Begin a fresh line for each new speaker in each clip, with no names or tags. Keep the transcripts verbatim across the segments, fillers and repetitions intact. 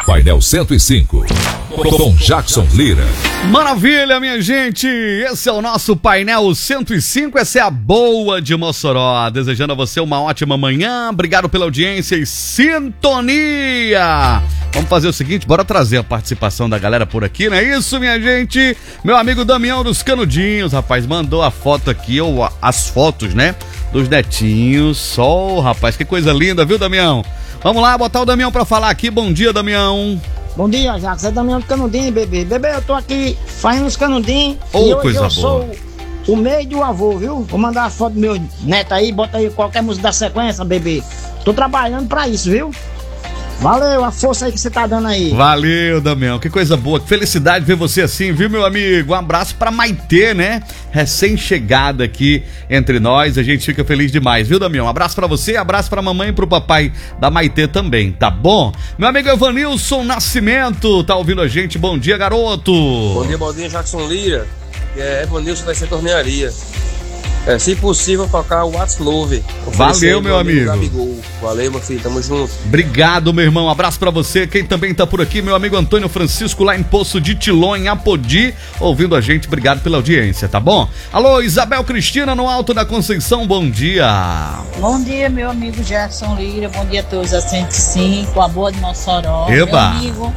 Painel cento e cinco, com Jackson Lira.
Maravilha, minha gente! Esse é o nosso Painel cento e cinco, essa é a boa de Mossoró. Desejando a você uma ótima manhã, obrigado pela audiência e sintonia! Vamos fazer o seguinte, bora trazer a participação da galera por aqui, não é isso, minha gente? Meu amigo Damião dos Canudinhos, rapaz, mandou a foto aqui, ou as fotos, né, dos netinhos. Só, rapaz, que coisa linda, viu, Damião? Vamos lá, botar o Damião pra falar aqui. Bom dia, Damião.
Bom dia, Jacques. É Damião do Canudinho, bebê. Bebê, eu tô aqui fazendo os canudinhos.
Ô,
e hoje
coisa
eu
boa.
sou o meio do avô, viu? Vou mandar a foto do meu neto aí, bota aí qualquer música da sequência, bebê. Tô trabalhando pra isso, viu? Valeu, a força aí que você tá dando aí.
Valeu, Damião, que coisa boa, que felicidade ver você assim, viu, meu amigo? Um abraço pra Maitê, né? Recém-chegada aqui entre nós, a gente fica feliz demais, viu, Damião? Um abraço pra você, abraço pra mamãe e pro papai da Maitê também, tá bom? Meu amigo Evanilson Nascimento, tá ouvindo a gente? Bom dia, garoto!
Bom dia, bom dia, Jackson Lira, que é Evanilson da Essa Tornearia. É, se possível, tocar o What's Love.
Valeu, meu amigo.
amigo. Valeu, meu filho, tamo junto.
Obrigado, meu irmão, um abraço pra você. Quem também tá por aqui, meu amigo Antônio Francisco, lá em Poço de Tilon, em Apodi, ouvindo a gente, obrigado pela audiência, tá bom? Alô, Isabel Cristina, no Alto da Conceição, bom dia.
Bom dia, meu amigo Jackson Lira, bom dia a todos a cento e cinco, a boa de Mossoró.
Eba.
Meu amigo,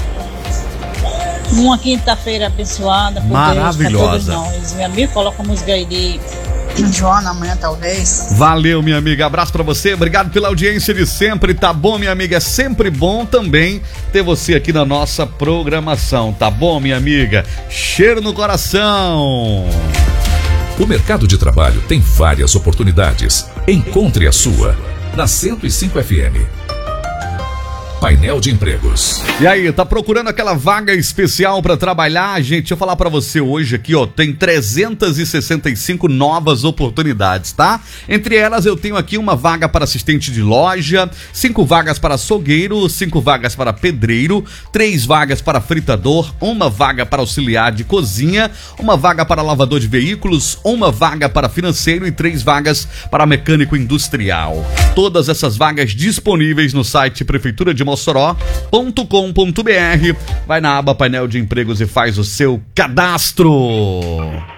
uma quinta-feira abençoada por
maravilhosa.
Deus, pra todos nós. Meu amigo, coloca a música aí de Joana amanhã, talvez.
Valeu, minha amiga, abraço pra você, obrigado pela audiência de sempre, tá bom, minha amiga? É sempre bom também ter você aqui na nossa programação, tá bom, minha amiga? Cheiro no coração.
O mercado de trabalho tem várias oportunidades. Encontre a sua na cento e cinco F M. Painel de empregos.
E aí, tá procurando aquela vaga especial pra trabalhar? Gente, deixa eu falar pra você hoje aqui, ó, tem trezentas e sessenta e cinco novas oportunidades, tá? Entre elas eu tenho aqui uma vaga para assistente de loja, cinco vagas para açougueiro, cinco vagas para pedreiro, três vagas para fritador, uma vaga para auxiliar de cozinha, uma vaga para lavador de veículos, uma vaga para financeiro e três vagas para mecânico industrial. Todas essas vagas disponíveis no site Prefeitura de Mossoró ponto com ponto br. Vai na aba Painel de Empregos e faz o seu cadastro.